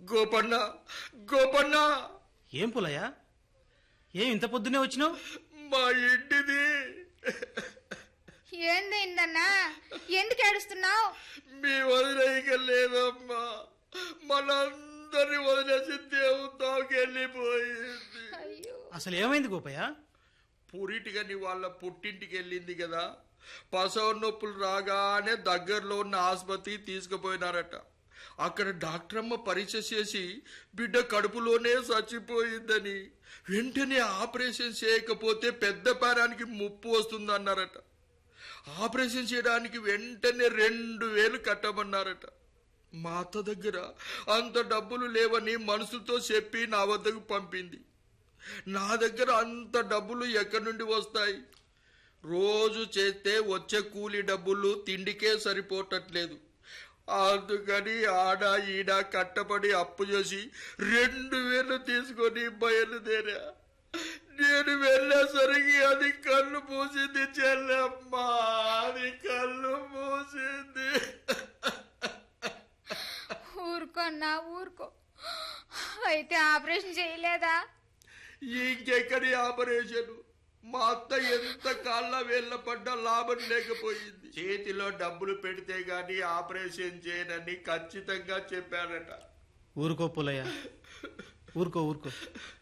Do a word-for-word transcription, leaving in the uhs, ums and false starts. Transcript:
గోపన్న గోపన్న ఏం పులయ్య, ఏం ఇంత పొద్దునే వచ్చినావు? మా ఇంటిది ఏందైందన్నా? ఎందుకు ఏడుస్తున్నావు? మీ వదిన ఇక లేదమ్మా. మనందరిని వదిలేసి దేవుతాకి వెళ్ళిపోయింది. అసలు ఏమైంది గోపయ్య? పురిటిగని వాళ్ళ పుట్టింటికి వెళ్ళింది కదా. ప్రసవ నొప్పులు రాగానే దగ్గరలో ఉన్న ఆసుపత్రికి తీసుకుపోయినారట. అక్కడ డాక్టర్ అమ్మ పరీక్ష చేసి బిడ్డ కడుపులోనే చచ్చిపోయిందని, వెంటనే ఆపరేషన్ చేయకపోతే పెద్ద పేరానికి ముప్పు వస్తుందన్నారట. ఆపరేషన్ చేయడానికి వెంటనే రెండు వేలు కట్టమన్నారట. మా అత్త దగ్గర అంత డబ్బులు లేవని మనుషులతో చెప్పి నా వద్దకు పంపింది. నా దగ్గర అంత డబ్బులు ఎక్కడి నుండి వస్తాయి? రోజు చేస్తే వచ్చే కూలి డబ్బులు తిండికే సరిపోవట్లేదు. అందుకని ఆడ ఈడ కట్టబడి అప్పు చేసి రెండు వేలు తీసుకొని బయలుదేరా. నేను వెళ్ళేసరికి అది కళ్ళు మూసింది చెల్లెమ్మా, అది కళ్ళు మూసింది. ఊరుకోన్నా ఊరుకో. అయితే ఆపరేషన్ చేయలేదా? ఇంకెక్కడి ఆపరేషన్? మా అత్త ఎంత కాళ్ళ వేళ్ళ పడ్డా లాభం లేకపోయింది. చేతిలో డబ్బులు పెడితే గాని ఆపరేషన్ చేయనని ఖచ్చితంగా చెప్పారట. ఊరుకో పులయ్య, ఊరుకో ఊరుకో.